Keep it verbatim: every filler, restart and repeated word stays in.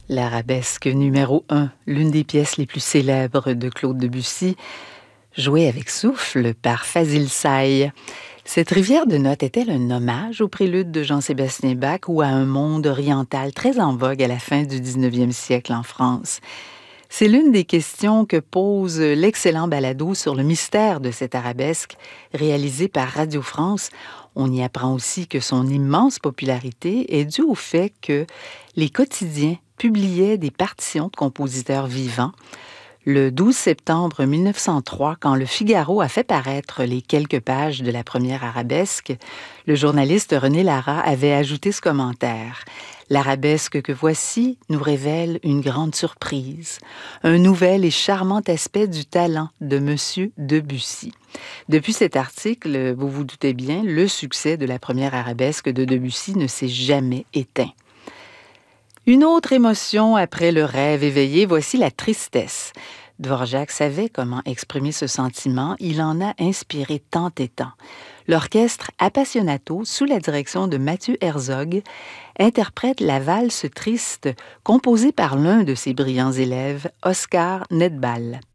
L'arabesque numéro un, l'une des pièces les plus célèbres de Claude Debussy, jouée avec souffle par Fazil Say. Cette rivière de notes est-elle un hommage au prélude de Jean-Sébastien Bach ou à un monde oriental très en vogue à la fin du dix-neuvième siècle en France? C'est l'une des questions que pose l'excellent balado sur le mystère de cette arabesque, réalisé par Radio France. On y apprend aussi que son immense popularité est due au fait que les quotidiens publiaient des partitions de compositeurs vivants. Le douze septembre mille neuf cent trois, quand le Figaro a fait paraître les quelques pages de la première arabesque, le journaliste René Lara avait ajouté ce commentaire. L'arabesque que voici nous révèle une grande surprise, un nouvel et charmant aspect du talent de Monsieur Debussy. Depuis cet article, vous vous doutez bien, le succès de la première arabesque de Debussy ne s'est jamais éteint. Une autre émotion après le rêve éveillé, voici la tristesse. Dvorak savait comment exprimer ce sentiment, il en a inspiré tant et tant. L'orchestre Appassionato, sous la direction de Mathieu Herzog, interprète la valse triste composée par l'un de ses brillants élèves, Oscar Nedbal.